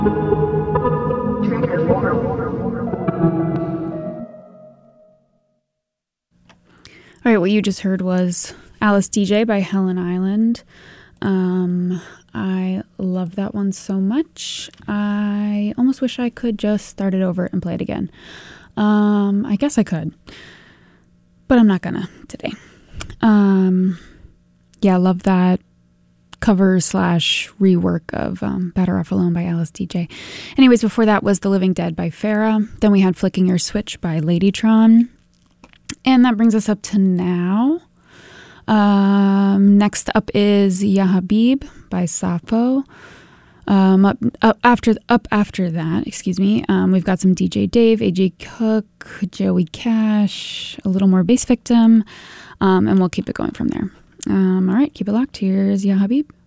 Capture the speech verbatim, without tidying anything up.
All right, what you just heard was Alice D J by Helen Island. Um, I love that one so much. I almost wish I could just start it over and play it again. Um, I guess I could, but I'm not gonna today. Um, yeah, love that cover slash rework of um, Better Off Alone by Alice D J. Anyways, before that was The Living Dead by Farrah. Then we had Flicking Your Switch by Ladytron. And that brings us up to now. Um, next up is Ya Habib by Sappho. Um, up, up after up after that, excuse me, um, we've got some D J Dave, A J Cook, Joey Cash, a little more Bass Victim, um, and we'll keep it going from there. Um, all right, keep it locked. Here's Ya Habib.